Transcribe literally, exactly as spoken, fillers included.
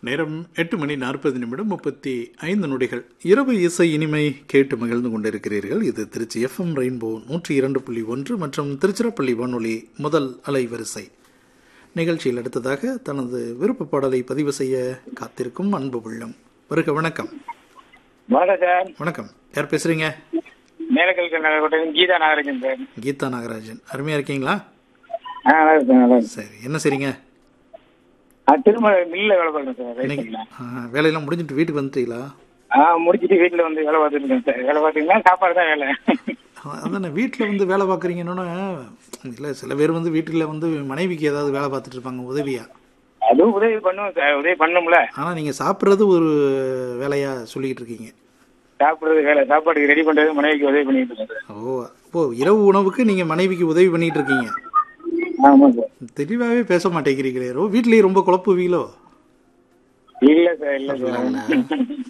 நேரம் எட்டு மணி நாற்பது நிமிடம் முப்பத்தி ஐந்து நொடிகள். இரவு இசை இனிமை கேட்டு மகிழ்ந்து கொண்டிருக்கிறீர்கள். இது திருச்சி எஃப்எம் ரெயின்போ நூற்றி இரண்டு புள்ளி ஒன்று மற்றும் திருச்சிராப்பள்ளி வானொலி முதல் அலைவரிசை. நிகழ்ச்சியில் அடுத்ததாக தனது விருப்ப பாடலை பதிவு செய்ய காத்திருக்கும் அன்பு உள்ளம். வருக. வணக்கம். வணக்கம். யார் பேசுறீங்க? கீதா நாகராஜன் சார். கீதா நாகராஜன், அருமையா இருக்கீங்களா? சரி, என்ன செய்றீங்க? திரும்ப மில்ல வேலை பார்க்கறேன் சார். வேலையெல்லாம் முடிஞ்சிட்டு வீட்டுக்கு வந்துட்டீங்களா? முடிச்சிட்டு வீட்டுல வந்து வேலை பார்த்துட்டு இருக்கேன் சார். வேலை பார்த்தீங்கன்னா சாப்பாடு தான் வேலை. அதானே, வீட்டில் வந்து வேலை பார்க்குறீங்கன்னா இல்லை, சில பேர் வந்து வீட்டில் வந்து மனைவிக்கு ஏதாவது வேலை பார்த்துட்டு இருப்பாங்க உதவியா. அதுவும் உதவி பண்ணுவோம் சார், உதவி பண்ணும்ல. ஆனால் நீங்கள் சாப்பிட்றது ஒரு வேலையா சொல்லிக்கிட்டு இருக்கீங்க. சாப்பிட்றது வேலை, சாப்பாடுக்கு ரெடி பண்ணுறது மனைவிக்கு உதவி பண்ணிட்டு இருக்கேன் சார். ஓ, அப்போ இரவு உணவுக்கு நீங்கள் மனைவிக்கு உதவி பண்ணிட்டு இருக்கீங்க. ஆமாம் சார். தெளிவாகவே பேச மாட்டேங்கிறீங்களே. வீட்லேயே ரொம்ப குழப்புவீங்களோ? இல்லை சார், இல்லை சார்.